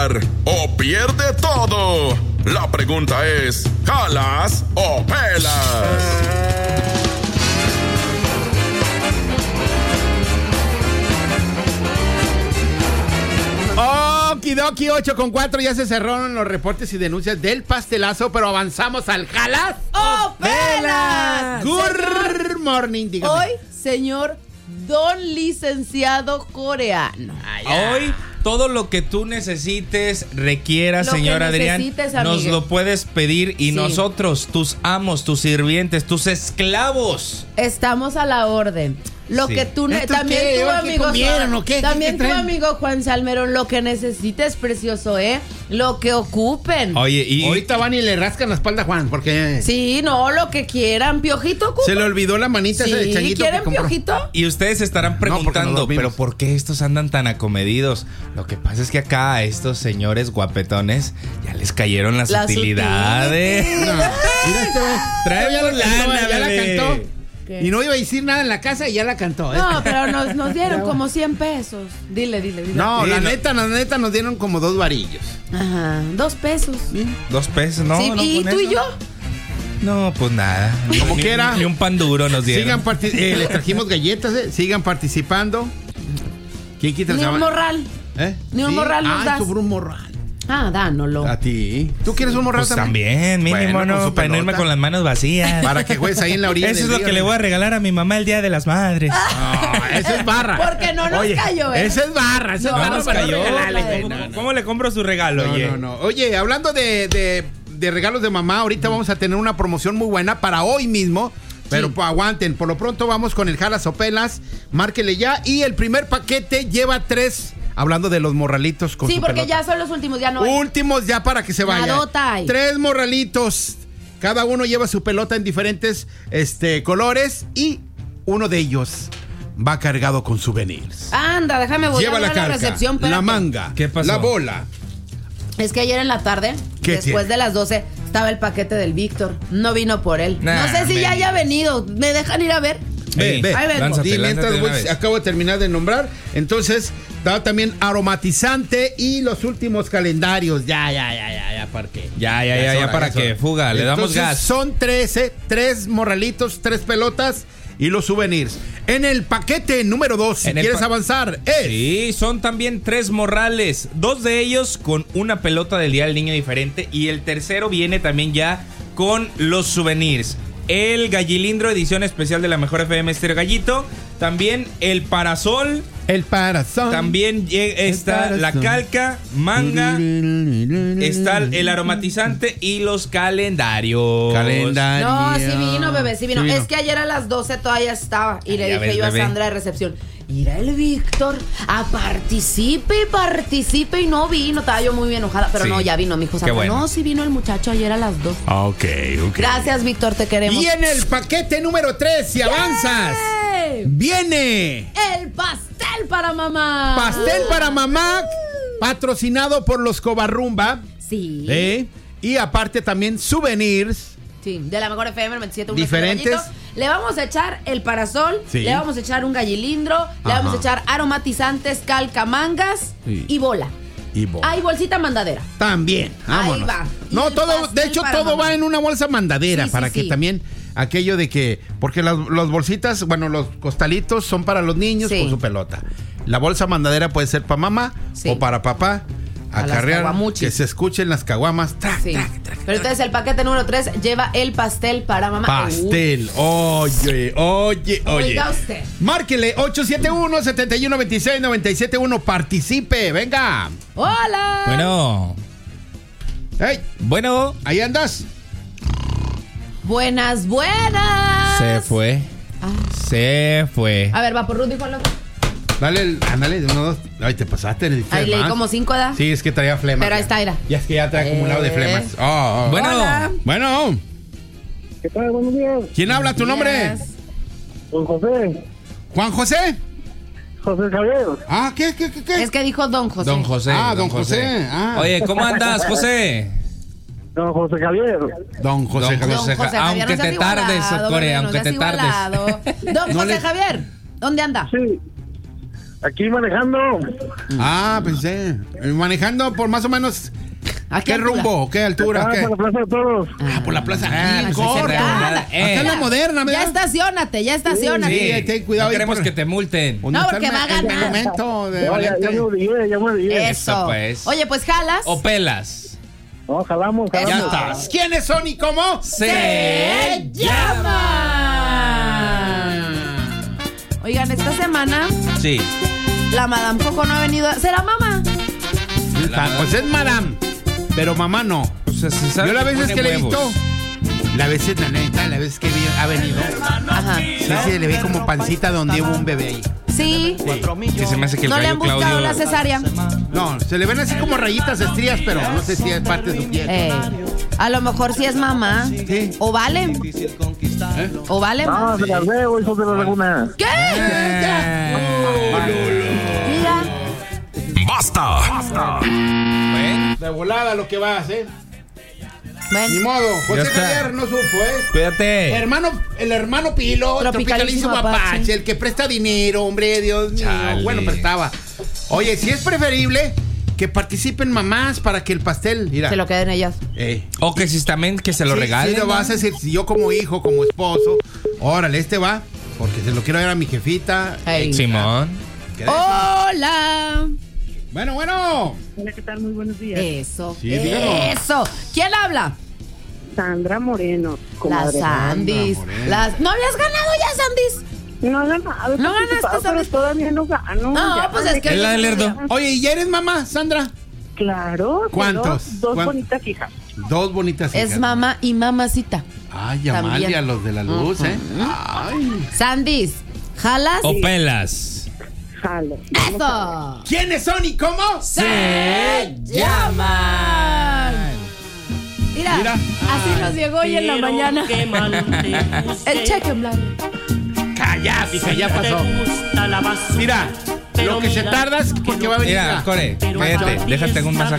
ganar o pierde todo. La pregunta es, ¿jalas o pelas? Okidoki, 8:04, ya se cerraron los reportes y denuncias del pastelazo, pero avanzamos al jalas o pelas. Good morning, dígame. Hoy, señor don licenciado coreano. Hoy, todo lo que tú necesites, requieras, Lo señor que Adrián, necesites, nos amigue. lo puedes pedir y Sí. nosotros, tus amos, tus sirvientes, tus esclavos. Estamos a la orden. Lo Sí. que tú ¿Esto también qué? tu ¿Ahora qué amigo comieron o qué? también ¿Qué tu traen? amigo Juan Salmerón, lo que necesites, precioso, lo que ocupen. Oye, y Ahorita van y le rascan la espalda a Juan, porque Sí, no, lo que quieran, piojito ocupa. se le olvidó la manita ese de Sí, changuito que ¿quieren compró. piojito? Y ustedes estarán porque nos preguntando, dormimos. ¿pero por qué estos andan tan acomedidos? Lo que pasa es que acá a estos señores guapetones ya les cayeron las Las utilidades. No, mira este güey. Traemos ya la cantó, lana, ya la bebé. cantó. ¿Qué? Y no iba a decir nada en la casa y ya la cantó. No, pero nos dieron como 100 pesos. Dile. No, Sí, la no. neta nos dieron como 2 varillos. Ajá, 2 pesos. 2 pesos, ¿no? Sí, ¿no ¿y con tú y eso? yo? No, pues nada. Como Ni- quiera. Ni un pan duro nos dieron. Les trajimos galletas, sigan participando. ¿Quién quita el Ni un sábado? morral. Ni un morral nos das. sobre un morral. Ah, dánoslo. A ti. ¿Tú quieres un morral Pues también, mínimo, Bueno, con no, su para no irme pelota. con las manos vacías. Para que juegues ahí en la orilla Eso es del lo río, que le ¿no? voy a regalar a mi mamá el Día de las Madres. Eso es barra. Porque no nos cayó, Esa es barra, esa No es barra nos para cayó. regalarle, güey. ¿Cómo, cómo le compro su regalo, oye? No. Oye, hablando de regalos de mamá, ahorita vamos a tener una promoción muy buena para hoy mismo. Pero pues, aguanten, por lo pronto vamos con el jalas o pelas. Márquele ya. Y el primer paquete lleva 3. Hablando de los morralitos con Sí, su porque pelota. ya son los últimos, ya no hay. Últimos ya para que se vaya. Nadota hay. 3 morralitos. Cada uno lleva su pelota en diferentes colores. Y uno de ellos va cargado con souvenirs. Anda, déjame voy Lleva a la ver a la carga, recepción. la espérate. manga, ¿Qué pasó? la bola. Es que ayer en la tarde, ¿Qué después tiene? de las 12, estaba el paquete del Víctor. No vino por él. Nah, no sé si ya men. haya venido. ¿Me dejan ir a ver? Ve. Ahí vengo. lánzate, Y mientras lánzate de voy, una vez. acabo de terminar de nombrar. Entonces, está también aromatizante y los últimos calendarios. Ya, ¿para qué? Ya, es hora, para es que hora. fuga, le damos Entonces, gas. Son 3 morralitos, 3 pelotas y los souvenirs. En el paquete número 2, si En el quieres pa- avanzar, es... Sí, son también 3 morrales. 2 de ellos con una pelota del Día del Niño diferente. Y el tercero viene también ya con los souvenirs. El Gallilindro, edición especial de la Mejor FM Estéreo Gallito. También el parasol. El parasol. También está El la parasol. calca, manga. Está el aromatizante y los calendarios. Calendario. No, sí vino, bebé, sí vino. Sí vino. Es que ayer a las 12 todavía estaba. Y le Ya dije ves, yo a bebé. Sandra de recepción: ir el Víctor a participe y no vino. Estaba yo muy enojada, pero Sí. no, ya vino, mijo. Qué Sandra. bueno. No, sí vino el muchacho ayer a las 2. Ok. Gracias, Víctor, te queremos. Y en el paquete número 3, si avanzas, ¡Ey! viene El pastel para mamá. pastel para mamá, patrocinado por los Covarrumba. Sí. Y aparte también souvenirs. Sí, de la Mejor FM 97.1 Diferentes. Gallito. Le vamos a echar el parasol, Sí. le vamos a echar un gallilindro, le Ajá. vamos a echar aromatizantes, calcamangas Sí. y bola. Y bola. Hay bolsita mandadera. También, vámonos. va. Y No, el todo, de pastel hecho, para todo mamá. va en una bolsa mandadera Sí, sí, para que sí. también aquello de que, porque las bolsitas, bueno, los costalitos son para los niños Sí. con su pelota. La bolsa mandadera puede ser para mamá Sí. o para papá. A las Acarrear, caguamuchis. que se escuchen las caguamas. Trac, Sí. trac, trac. Pero entonces el paquete número 3 lleva el pastel para mamá. Pastel. Oye. Oiga usted. Márquele 871-7126-971. Participe, venga. ¡Hola! Hey, Bueno. ahí andas. Buenas. Se fue. Se fue. A ver, va por Ruth, dijo el otro. Dale, ándale, de 1, 2. Ay, te pasaste. Ahí leí como 5, ¿da? Sí, es que traía flemas. Pero ahí está, mira. Ya es que ya trae acumulado de flemas. Bueno. Hola. Bueno, ¿Qué tal? Buenos días. ¿quién habla? ¿Tu nombre? Yes. Don José. ¿Juan José? José Javier. Ah, ¿qué? Es que dijo Don José. Don José. Ah, don José. Ah. Oye, ¿cómo andas, José? Don José Javier. Don José Don Javier. José. Javier, aunque no seas te tardes, igualado, Core, bebé, no aunque seas te tardes. igualado. Don No José le- Javier, ¿dónde anda? Sí. Aquí manejando. Ah, pensé. Manejando por más o menos. ¿A ¿Qué rumbo? ¿Qué altura? ¿Qué? Por la Plaza de Toros. Ah, por la plaza. Aquí, pues corto. cerrada. Acá es la moderna, Ya ¿verdad? estacionate, ya estacionate. Sí, ten cuidado No ahí queremos por- que te multen. ¿Dónde No, está porque el va a ganar. momento de No, ya valerte? me olvidé, ya me olvidé. Eso. pues. Oye, pues jalas. O pelas. No, jalamos. Ya Eso. estás. ¿Quiénes son y cómo? Se llama. Oigan, esta semana Sí. la Madame Coco no ha venido. ¿Será mamá? Pues es madame, pero mamá no. O sea, se sabe Yo las veces pone que le he huevos. visto, la veces la neta, la vez que ha venido, Ajá. sí se le ve como pancita donde hubo un bebé ahí. Sí. Que se me hace que el No le han gallo buscado Claudio. la cesárea. No, se le ven así como rayitas estrías, pero no sé si es parte de su piel. A lo mejor sí es mamá. Sí. O vale. O vale No, más. se las veo, hijos de la laguna. ¿Qué? Mira. ¡Basta! De volada lo que vas, Ni Bueno. modo, José Ya está. Javier no supo, Cuídate. El hermano piloto, Tropicalísimo tropicalísimo Apache. Apache, el que presta dinero, hombre, Dios mío. Chale. Bueno, prestaba. Oye, si es preferible que participen mamás para que el pastel, mira. Se lo queden ellas. O que si también que se lo Sí, regalen. sí, lo ¿no? vas a decir, si yo como hijo, como esposo, órale, este va, porque se lo quiero dar a mi jefita. Ey. Simón. Hola. Bueno. Hola, ¿qué tal? Muy buenos días. Eso. Sí, díganos. Eso. ¿Quién habla? Sandra Moreno, La comadre. Sandis. Moreno. ¿No habías ganado ya, Sandis? No he ganado. No ganaste, pero Sandis. todavía no gano. No, ya pues es que. Es la del Lerdo. Oye, ¿y ya eres mamá, Sandra? Claro. de ¿Cuántos? Dos ¿Cuán- bonitas hijas. Dos bonitas hijas. Es mamá y mamacita. Ay, También. Amalia, los de la luz, Ay. Sandis, ¿jalas? O pelas. Jalo. ¡Eso! ¿Quiénes son y cómo? ¡Se llaman! Mira, así nos llegó hoy en la mañana. El cheque en blanco. Calla, hija, ya pasó. Mira, lo que se tarda es porque va a venir. Mira, Core, cállate. Déjate un masaje.